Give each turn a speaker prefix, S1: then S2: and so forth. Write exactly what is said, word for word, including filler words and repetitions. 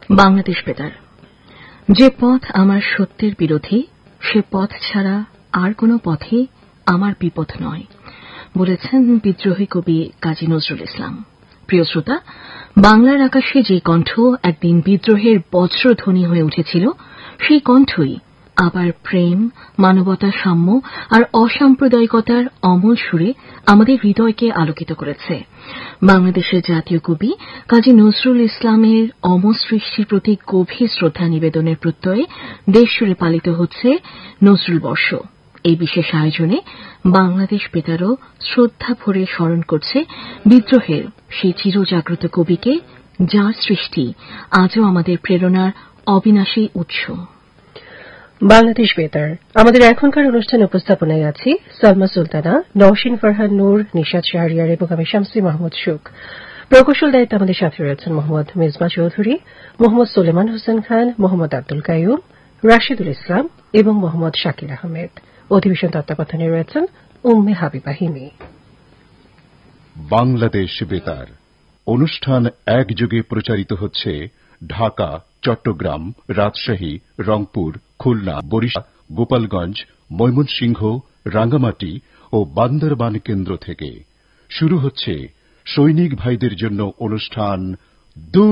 S1: বাংলাদেশ বেতার। যে পথ আমার সত্যের বিরোধী, সে পথ ছাড়া আর কোনো পথই আমার বিপথ নয়, বলেছেন বিদ্রোহী কবি কাজী নজরুল ইসলাম। প্রিয় শ্রোতা, বাংলার আকাশে যে কণ্ঠ একদিন বিদ্রোহের বজ্রধ্বনি হয়ে উঠেছিল, সেই কণ্ঠই আবার প্রেম, মানবতা, সাম্য আর অসাম্প্রদায়িকতার অমল সুরে আমাদের হৃদয়কে আলোকিত করেছে। বাংলাদেশের জাতীয় কবি কাজী নজরুল ইসলামের অমর সৃষ্টির প্রতি গভীর শ্রদ্ধা নিবেদনের প্রত্যয়ে দেশজুড়ে পালিত হচ্ছে নজরুল বর্ষ। এই বিশেষ আয়োজনে বাংলাদেশ বেতারও শ্রদ্ধা ভরে স্মরণ করছে বিদ্রোহের সেই চিরজাগ্রত কবিকে, যার সৃষ্টি আজও আমাদের প্রেরণার অবিনাশী উৎস।
S2: বাংলাদেশ বেতার আমাদের এখনকার অনুষ্ঠান উপস্থাপনায় আছি সালমা সুলতানা, নওশিন ফারহান নূর, নিশাত শাহরিয়ার এবং আমি শামসী মাহমুদ সুখ। প্রকৌশল দায়িত্বে আমাদের সাথে রয়েছেন মোহাম্মদ মেজবা চৌধুরী, মোহাম্মদ সোলেমান হোসেন খান, মোহাম্মদ আব্দুল কাইয়ুম, রাশিদুল ইসলাম এবং মোহাম্মদ শাকির আহমেদ। অধিবেশন তত্ত্বাবধানে রয়েছেন উম্মে হাবিবা হিমি।
S3: বাংলাদেশ বেতার অনুষ্ঠান একযোগে প্রচারিত হচ্ছে ঢাকা, চট্টগ্রাম, রাজশাহী, রংপুর, খুলনা, বরিশাল, গোপালগঞ্জ, ময়মনসিংহ, রাঙ্গামাটি ও বান্দরবান কেন্দ্র থেকে। শুরু হচ্ছে সৈনিক ভাইদের জন্য অনুষ্ঠান